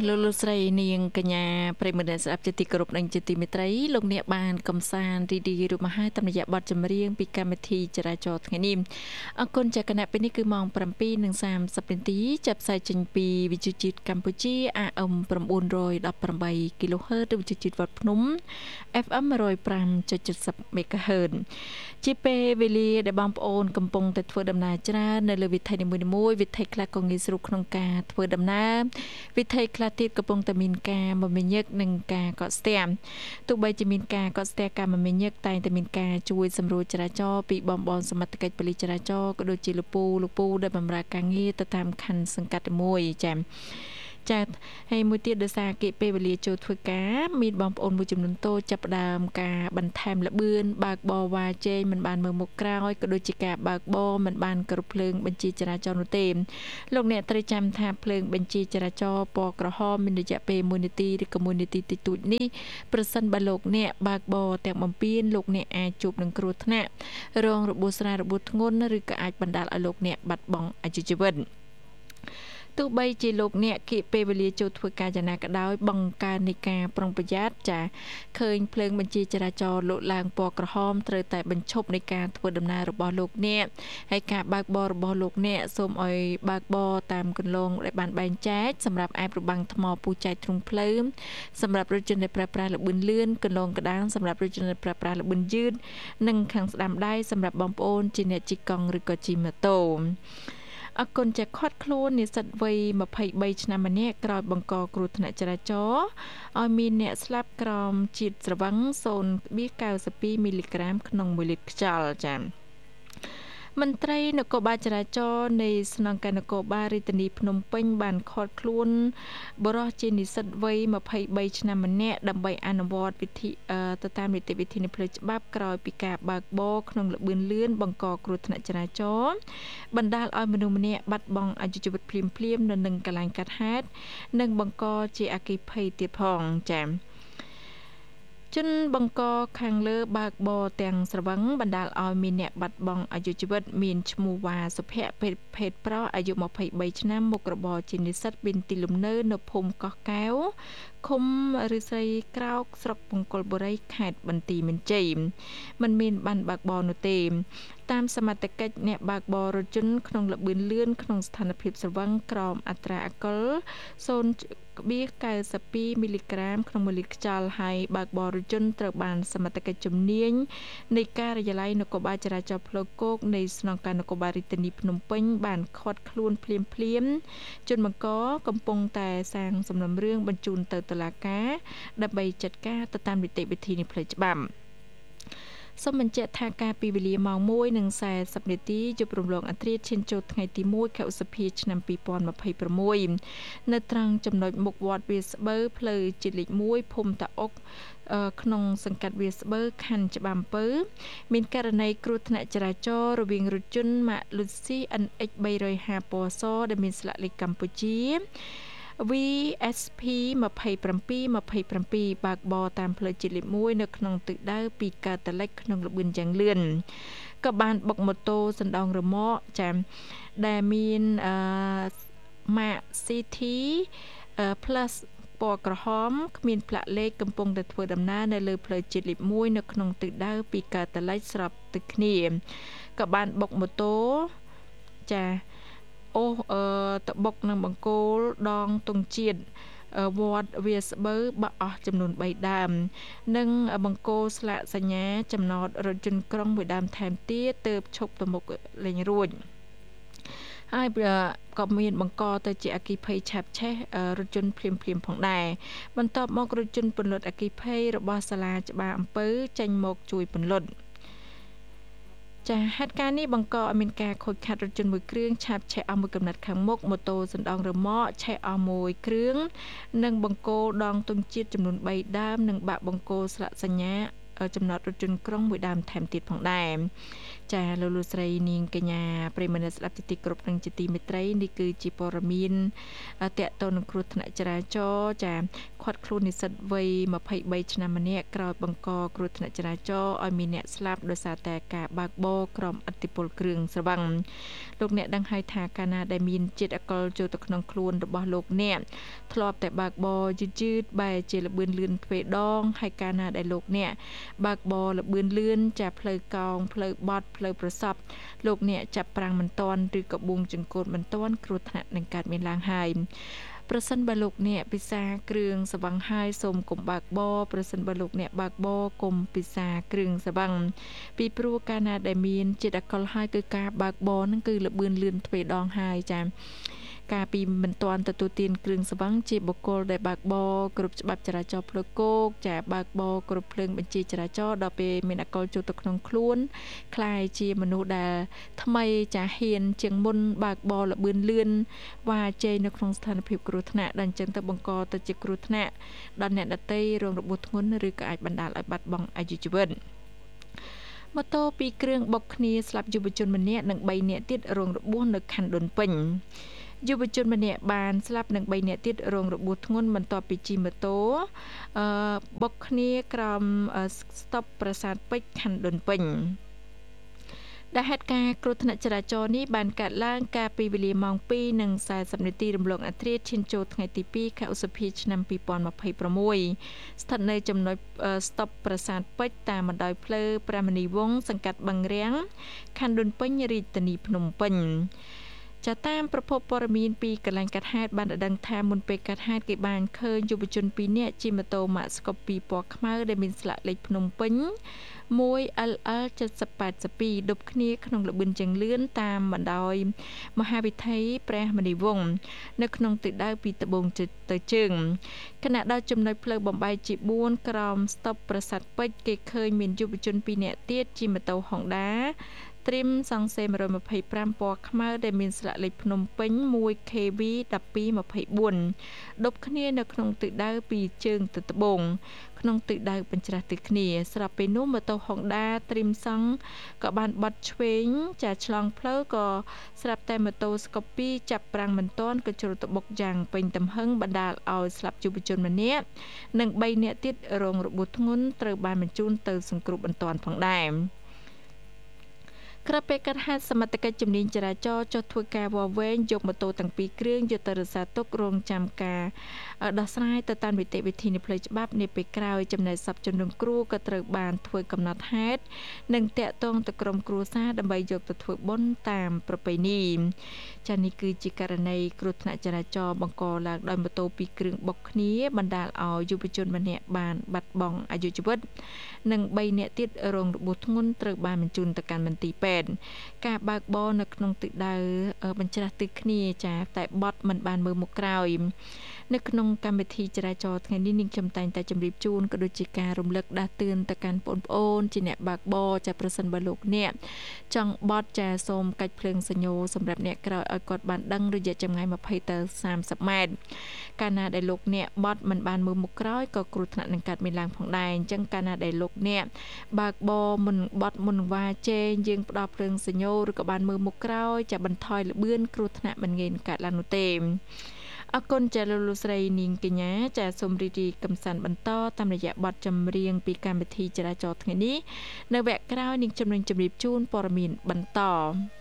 លោកស្រីនាងកញ្ញាប្រិមត្តស្ដាប់ជាទីគោរពនិងជាទីមេត្រីលោកអ្នកបានកំសាន្តរីឌីរួមមកហើយតាមរយៈបទចម្រៀងពីកម្មវិធីចរាចរណ៍ថ្ងៃនេះអរគុណចាគណៈពេលនេះគឺម៉ោង 7:30 នាទីចាប់ផ្សាយចេញពីវិទ្យុជាតិកម្ពុជា AM 918 kHz ឬវិទ្យុជាតិវត្តភ្នំ FM 105.70 MHz ជាពេលវេលាដែលបងប្អូនកំពុងតែធ្វើដំណើរច្រើននៅលើវិថីនីមួយៗវិថីខ្លះក៏ងាយស្រួលក្នុងការធ្វើដំណើរវិថីខ្លះទៀតកំពុងតែមានការមមាញឹកនិងការកកស្ទះទោះបីជាមានការកកស្ទះការមមាញឹកតែងតែមានការជួយសម្រួលចរាចរណ៍ពីបងសមត្ថកិច្ចប៉ូលីសចរាចរណ៍ក៏ដូចជាលោកពូដែលបម្រើការងារទៅតាមខណ្ឌសង្កាត់មួយចា៎ចា៎ហើយមួយទៀតដោយសារគិពេលវេលាចូលធ្វើការមានបងប្អូនមួយចំនួនតូចចាប់ផ្ដើមការបន្ថែមល្បឿនបើកបរវ៉ាជែងមិនបានមើលមុខក្រោយក៏ដូចជាការបើកបរមិនបានគ្រប់ភ្លើងបញ្ជាចរាចរណ៍នោះទេលោកអ្នកត្រូវចាំថាភ្លើងបញ្ជាចរាចរណ៍ពណ៌ក្រហមមានរយៈពេល1នាទីឬក៏1នាទីតិចតួចនេះប្រសិនបើលោកអ្នកបើកបរទាំងបំពេញលោកអ្នកអាចជួបនឹងគ្រោះថ្នាក់រងរបួសស្រាលរបួសធ្ងន់ឬក៏អាចបណ្ដាលឲ្យលោកអ្នកបាត់បង់អាយុជីវិតទោះបីជាលោកអ្នកគៀកពេលវេលាចូលធ្វើការយ៉ាងណាក៏ដោយបង្កើននៃការប្រុងប្រយ័ត្នចាឃើញភ្លើងបញ្ជាចរាចរណ៍លោកឡើងពណ៌ក្រហមត្រូវតែបញ្ឈប់នៃការធ្វើដំណើររបស់លោកអ្នកហើយការបើកបររបស់លោកអ្នកសូមឲ្យបើកបរតាមគន្លងដែលបានបែងចែកសម្រាប់ឯប្របាំងថ្មពុះចែកទ្រង់ភ្លើងសម្រាប់រថយន្តដែលប្រើប្រាស់ល្បឿនលឿនគន្លងក្តារសម្រាប់រថយន្តដែលប្រើប្រាស់ល្បឿនយឺតនិងខាងស្ដាំដៃសម្រាប់បងប្អូនជាអ្នកជិះកង់ឬក៏ជិះម៉ូតូអគុណចាខាត់ខ្លួននិស្សិតវ័យ23ឆ្នាំម្នាក់ក្រោយបង្កគ្រោះថ្នាក់ចរាចរណ៍ឲ្យមានអ្នកស្លាប់ក្រោមជាតិស្រវឹង 0.92 មីលីក្រាមក្នុង1លីត្រខ្យល់ចា៎មន្ត្រីនគរបាលចរាចរណ៍នៃស្នងការនគរបាលរាជធានីភ្នំពេញបានឃាត់ខ្លួនបរិសុទ្ធជានិស្សិតវ័យ23ឆ្នាំម្នាក់ដើម្បីអនុវត្តវិធីទៅតាមនីតិវិធីនៃផ្លូវច្បាប់ក្រោយពីការបើកបរក្នុងល្បឿនលឿនបង្កគ្រោះថ្នាក់ចរាចរណ៍បណ្ដាលឲ្យមនុស្សម្នាក់បាត់បង់អាយុជីវិតភ្លាមៗនៅនឹងកន្លែងកាត់ហេតុនិងបង្កជាអគ្គិភ័យទៀតផងចា៎ជនបង្កខាងលើបើកបរទាំងស្រវឹងបណ្ដាលឲ្យមានអ្នកបាត់បង់អាយុជីវិតមានឈ្មោះវ៉ាសុភ័ក្រភេទប្រុសអាយុ23ឆ្នាំមុខរបរជានិស្សិតប៊ីនទីលំនៅនៅភូមិកោះកែវឃុំឫស្សីក្រោកស្រុកបង្គោលបុរីខេត្តបន្ទាយមានជ័យមិនមានបានបើកបរនោះទេតាមសមត្ថកិច្ចអ្នកបើកបររថយន្តក្នុងល្បឿនលឿនក្នុងស្ថានភាពស្រវឹងក្រោមអត្រាអាល់កុល0.92 មីលីក្រាមក្នុង1លីត្រខ្យល់ហើយបើកបររថយន្តត្រូវបានសមត្ថកិច្ចជំនាញនៃការិយាល័យនគរបាលចរាចរណ៍ផ្លូវគោកនៃស្នងការនគរបាលរាជធានីភ្នំពេញបានឃាត់ខ្លួនភ្លាមជនបង្កកំពុងតែសាងសំណុំរឿងបញ្ជូនទៅតុលាការដើម្បីចាត់ការទៅតាមនីតិវិធីនៃផ្លូវច្បាប់សូមបញ្ជាក់ថាការពីវេលាម៉ោង 1:40 នាទីយប់រំលងអធ្រាត្រឈានចូលថ្ងៃទី 1 ខែឧសភាឆ្នាំ 2026 នៅត្រង់ចំណុចមុខវត្តវាស្បូវផ្លូវជាតិលេខ 1 ភូមិតាអុកក្នុងសង្កាត់វាស្បូវខណ្ឌច្បារអំពៅមានករណីគ្រោះថ្នាក់ចរាចរណ៍រវាងរថយន្ត Malusi NX 350 ពណ៌សដែលមានស្លាកលេខកម្ពុជា VSP 2727បើកបរតាមផ្លូវជាតិលេខ 1 នៅក្នុងទិសដៅពីកើតទៅលិចក្នុងល្បឿនយ៉ាងលឿនក៏បានបុកម៉ូតូសណ្ដោងរមាក់ចា៎ដែលមានMark CT Plus ពណ៌ក្រហមគ្មានផ្លាកលេខកំពុងតែធ្វើដំណើរនៅលើផ្លូវជាតិលេខ 1 នៅក្នុងទិសដៅពីកើតទៅលិចស្របទៅគ្នាក៏បានបុកម៉ូតូចាតបុកនឹងបង្គោលដងទង់ជាតិវត្តវាស្បូវបាក់អស់ចំនួន3ដើមនិងបង្គោលស្លាកសញ្ញាចំណតរថយន្តក្រុងមួយដើមថែមទៀតទើបឈប់ទៅមុខលេងរួចហើយក៏មានបង្កទៅជាអគ្គិភ័យឆាបឆេះរថយន្តភ្លាមផងដែរបន្ទាប់មករថយន្តពន្លត់អគ្គិភ័យរបស់សាលាច្បារអំពៅចេញមកជួយពន្លត់ចាហេតុការណ៍នេះបង្កឲ្យមានការខូចខាតរថយន្តមួយគ្រឿងឆាបឆេះអស់មួយកំណាត់ខាងមុខម៉ូតូសណ្ដោងរមាក់ឆេះអស់មួយគ្រឿងនិងបង្គោលដងទង់ជាតិចំនួន3ដើមនិងបាក់បង្គោលស្លាកសញ្ញាចំណតរថយន្តក្រុងមួយដើមថែមទៀតផងដែរចាលោកស្រីនាងកញ្ញាប្រិមនស្ដាប់ទីគ្រប់នឹងជាទីមេត្រីនេះគឺជាព័ត៌មានតកតនឹងគ្រោះថ្នាក់ចរាចរណ៍ចាខាត់ខ្លួននិស្សិតវ័យ23ឆ្នាំម្នាក់ក្រោយបង្កគ្រោះថ្នាក់ចរាចរណ៍ឲ្យមានអ្នកស្លាប់ដោយសារតែការបើកបរក្រោមឥទ្ធិពលគ្រឿងស្រវឹងលោកអ្នកដឹងហើយថាកាលណាដែលមានជាតិអាល់កុលចូលទៅក្នុងខ្លួនរបស់លោកអ្នកធ្លាប់តែបើកបរយឺតបែរជាលឿនលឿនទ្វេដងហើយកាលណាដែលលោកអ្នកបើកបរលឿនលឿនចាផ្លូវកោងផ្លូវបត់ផ្លូវប្រសពលោកអ្នកចាប់ប្រាំងមិនតាន់ឬក៏បួងចង្កូតមិនតាន់គ្រោះថ្នាក់នឹងកើតមានឡើងហើយប្រសិនបើលោកអ្នកពិសាគ្រឿងសង្វឹងហើយសូមកុំបើកបរប្រសិនបើលោកអ្នកបើកបរកុំពិសាគ្រឿងសង្វឹងពីព្រោះកាលណាដែលមានជាតិអាល់កុលហើយគឺការបើកបរហ្នឹងគឺលឿនលឿនទ្វេដងហើយចាការពីមិនទាន់ទទួលទានគ្រឿងសង្វឹងជាបុគ្គលដែលបើកបរគ្រប់ច្បាប់ចរាចរណ៍ផ្លូវគោកចាបើកបរគ្រប់ភ្លើងបញ្ជាចរាចរណ៍ដល់ពេលមានអាល់កុលចូលទៅក្នុងខ្លួនคล้ายជាមនុស្សដែលថ្មីចាហ៊ានជាងមុនបើកបរលឿនលឿនវ៉ាជ័យនៅក្នុងស្ថានភាពគ្រោះថ្នាក់ដែលអញ្ចឹងទៅបង្កទៅជាគ្រោះថ្នាក់ដល់អ្នកដទៃរងរបួសធ្ងន់ឬក៏អាចបណ្ដាលឲ្យបាត់បង់អាយុជីវិតម៉ូតូពីរគ្រឿងបុកគ្នាស្លាប់យុវជនម្នាក់និង3នាក់ទៀតរងរបួសនៅខណ្ឌដូនពេញយុវជនម្នាក់បានស្លាប់និង3នាក់ទៀតរងរបួសធ្ងន់បន្ទាប់ពីជិះម៉ូតូបុកគ្នាក្រោមស្តុបប្រាសាទពេជ្រខណ្ឌដូនពេញដែលហេតុការណ៍គ្រោះថ្នាក់ចរាចរណ៍នេះបានកើតឡើងកាលពីវេលាម៉ោង 2:40 នាទីរំលងអធ្រាត្រឈានចូលថ្ងៃទី 2 ខែឧសភាឆ្នាំ 2026ស្ថិតនៅចំណុចស្តុបប្រាសាទពេជ្រតាមបណ្ដោយផ្លូវព្រះមុនីវង្សសង្កាត់បឹងរាំងខណ្ឌដូនពេញរាជធានីភ្នំពេញចាតាមប្រភពព័ត៌មានពីកន្លែងកាត់ហេតុបានដឹងថាមុនពេលកាត់ហេតុគេបានឃើញយុវជន2នាក់ជិះម៉ូតូ Max Copy ពណ៌ខ្មៅដែលមានស្លាកលេខភ្នំពេញ 1LL 7082ដប់គ្នាក្នុងល្បឿនជាងលឿនតាមបណ្ដោយមហាវិថីព្រះមុនីវង្សនៅក្នុងទិសដៅពីត្បូងទៅជើងខណៈដល់ចំណុចផ្លូវបំបែកជា4ក្រោមស្តុបប្រាសាទពេជ្រគេឃើញមានយុវជន2នាក់ទៀតជិះម៉ូតូ Honda Trim សង្សេ125ពណ៌ខ្មៅដែលមានស្លាកលេខភ្នំពេញ 1KV 1224ដប់គ្នានៅក្នុងទិសដៅពីជើងទៅត្បូងក្នុងទិសដៅបញ្ច្រាស់ទិសគ្នាស្រាប់ពេលនោះម៉ូតូ Honda Trim សង្ក៏បានបត់ឆ្វេងចាឆ្លងផ្លូវក៏ស្រាប់តែម៉ូតូ Scorpio ចាប់ប្រាំងមិនទាន់ក៏ជ្រុលទៅបុកយ៉ាងពេញទំហឹងបណ្ដាលឲ្យស្លាប់យុវជនម្នាក់និង3នាក់ទៀតរងរបួសធ្ងន់ត្រូវបានបញ្ជូនទៅសង្គ្រោះបន្ទាន់ផងដែរក្រៅពីកាត់ហេតុសមត្ថកិច្ចជំនាញចរាចរណ៍ចុះធ្វើការវាស់វែងយកម៉ូតូទាំងពីរគ្រឿងយកទៅរក្សាទុករងចាំការដោះស្រាយទៅតាមនីតិវិធីនៃផ្លូវច្បាប់នាពេលក្រោយចំណែកសពជនរងគ្រោះក៏ត្រូវបានធ្វើកំណត់ហេតុនិងតាក់ទងទៅក្រុមគ្រួសារដើម្បីយកទៅធ្វើបុណ្យតាមប្រពៃណីចា៎នេះគឺជាករណីគ្រោះថ្នាក់ចរាចរណ៍បង្កឡើងដោយម៉ូតូពីរគ្រឿងបុកគ្នាបណ្ដាលឲ្យយុវជនម្នាក់បានបាត់បង់អាយុជីវិតនិង3នាក់ទៀតរងរបួសធ្ងន់ត្រូវបានបញ្ជូនទៅកាន់មន្ទីរពេទ្យការបើកបរនៅក្នុងទិសដៅបញ្ច្រាស់ទិសគ្នាចាតែបត់មិនបានមើលមុខក្រោយនៅក្នុងកម្មវិធីចរាចរណ៍ថ្ងៃនេះនាងខ្ញុំតែងតែជម្រាបជូនក៏ដូចជាការរំលឹកដាស់តឿនទៅកាន់បងប្អូនជាអ្នកបើកបរចាប្រសិនបើលោកអ្នកចង់បត់ចាសូមកាច់ភ្លើងសញ្ញោសម្រាប់អ្នកក្រោយឲ្យគាត់បានដឹងរយៈចម្ងាយ20ទៅ30ម៉ែត្រកាលណាដែលលោកអ្នកបត់មិនបានមើលមុខក្រោយក៏គ្រោះថ្នាក់នឹងកើតមានឡើងផងដែរអញ្ចឹងកាលណាដែលលោកអ្នកបើកបរមុនបត់មុនវ៉ាជេងយើងផ្ដោតភ្លើងសញ្ញោឬក៏បានមើលមុខក្រោយចាបន្ថយល្បឿនគ្រោះថ្នាក់មិនងាយកើតឡើងនោះទេអរគុណចាលោកស្រីនាងកញ្ញាចាសូមរីករាយកំសាន្តបន្តតាមរយៈបទចម្រៀងពីកម្មវិធីចរាចរណ៍ថ្ងៃនេះនៅវគ្គក្រោយនាងជំរាបជូនព័ត៌មានបន្ត